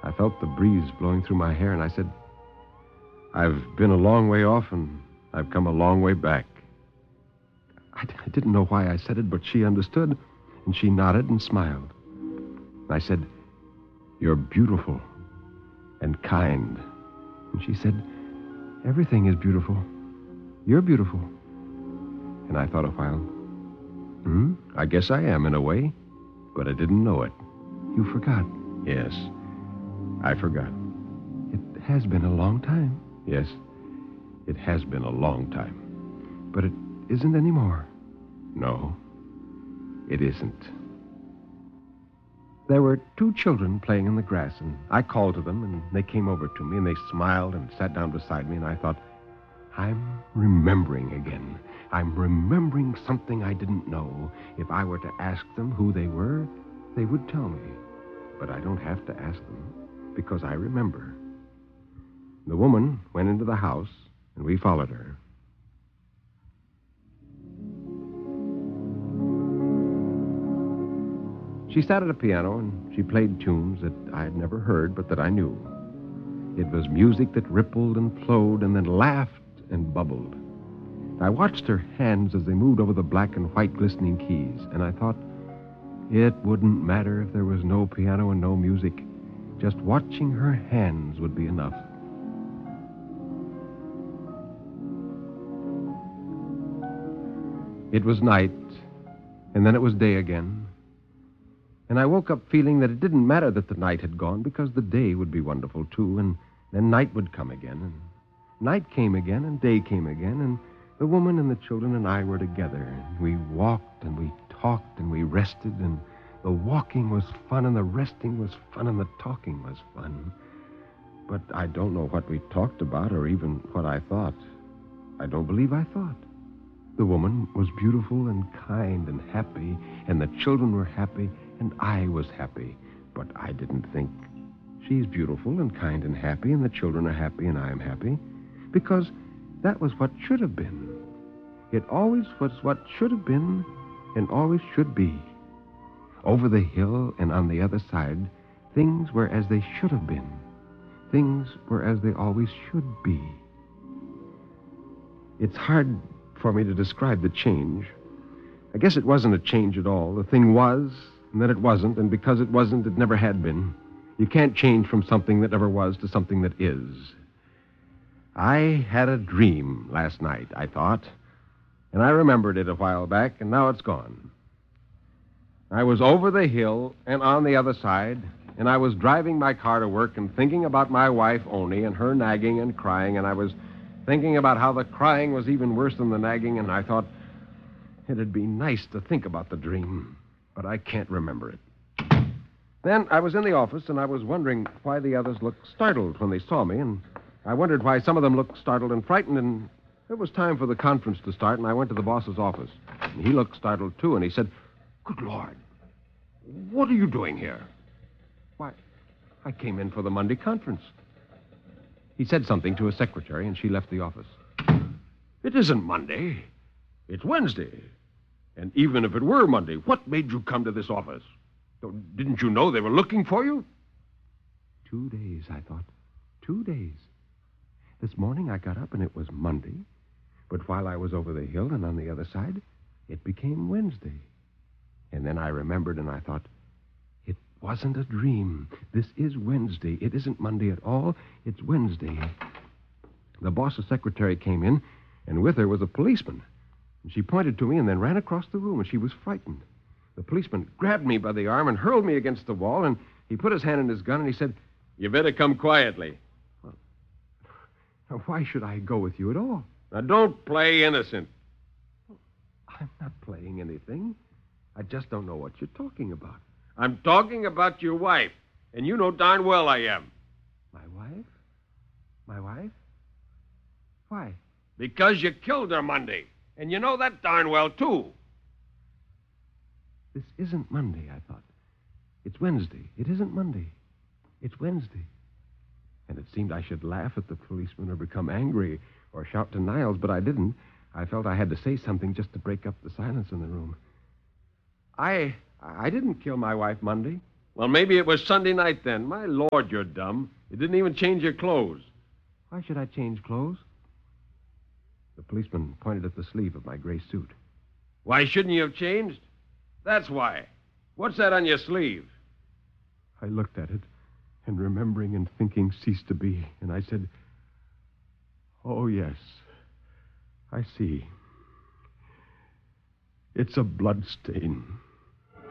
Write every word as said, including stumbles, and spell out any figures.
I felt the breeze blowing through my hair, and I said, I've been a long way off, and I've come a long way back. I, I didn't know why I said it, but she understood, and she nodded and smiled. I said, you're beautiful and kind. And she said, everything is beautiful. You're beautiful. And I thought a while, hmm, I guess I am in a way, but I didn't know it. You forgot. Yes, I forgot. It has been a long time. Yes, it has been a long time. But it isn't anymore. No, it isn't. There were two children playing in the grass, and I called to them, and they came over to me, and they smiled and sat down beside me, and I thought, I'm remembering again. I'm remembering something I didn't know. If I were to ask them who they were, they would tell me. But I don't have to ask them, because I remember. The woman went into the house, and we followed her. She sat at a piano, and she played tunes that I had never heard, but that I knew. It was music that rippled and flowed and then laughed and bubbled. I watched her hands as they moved over the black and white glistening keys, and I thought, it wouldn't matter if there was no piano and no music. Just watching her hands would be enough. It was night, and then it was day again. And I woke up feeling that it didn't matter that the night had gone, because the day would be wonderful, too, and then night would come again, and night came again, and day came again, and the woman and the children and I were together, and we walked, and we talked, and we rested, and the walking was fun, and the resting was fun, and the talking was fun. But I don't know what we talked about, or even what I thought. I don't believe I thought. The woman was beautiful and kind and happy, and the children were happy, and I was happy. But I didn't think, she's beautiful and kind and happy, and the children are happy, and I am happy, because that was what should have been. It always was what should have been and always should be. Over the hill and on the other side, things were as they should have been. Things were as they always should be. It's hard for me to describe the change. I guess it wasn't a change at all. The thing was, and then it wasn't, and because it wasn't, it never had been. You can't change from something that never was to something that is. I had a dream last night, I thought, and I remembered it a while back, and now it's gone. I was over the hill and on the other side, and I was driving my car to work and thinking about my wife, Oni, and her nagging and crying, and I was thinking about how the crying was even worse than the nagging, and I thought it'd be nice to think about the dream, but I can't remember it. Then I was in the office, and I was wondering why the others looked startled when they saw me, and I wondered why some of them looked startled and frightened, and it was time for the conference to start, and I went to the boss's office. And he looked startled, too, and he said, "Good Lord, what are you doing here?" "Why, I came in for the Monday conference." He said something to his secretary, and she left the office. "It isn't Monday. It's Wednesday. And even if it were Monday, what made you come to this office? Didn't you know they were looking for you?" Two days, I thought. Two days. This morning I got up, and it was Monday. But while I was over the hill and on the other side, it became Wednesday. And then I remembered, and I thought, it wasn't a dream. This is Wednesday. It isn't Monday at all. It's Wednesday. The boss's secretary came in, and with her was a policeman. And she pointed to me and then ran across the room, and she was frightened. The policeman grabbed me by the arm and hurled me against the wall, and he put his hand in his gun, and he said, "You better come quietly." Well, now, why should I go with you at all? Now, don't play innocent. I'm not playing anything. I just don't know what you're talking about. I'm talking about your wife, and you know darn well I am. My wife? My wife? Why? Because you killed her Monday, and you know that darn well, too. This isn't Monday, I thought. It's Wednesday. It isn't Monday. It's Wednesday. And it seemed I should laugh at the policeman or become angry or shout to Niles, but I didn't. I felt I had to say something just to break up the silence in the room. I I didn't kill my wife Monday. Well, maybe it was Sunday night then. My Lord, you're dumb. You didn't even change your clothes. Why should I change clothes? The policeman pointed at the sleeve of my gray suit. Why shouldn't you have changed? That's why. What's that on your sleeve? I looked at it, and remembering and thinking ceased to be, and I said, oh, yes, I see. It's a blood stain.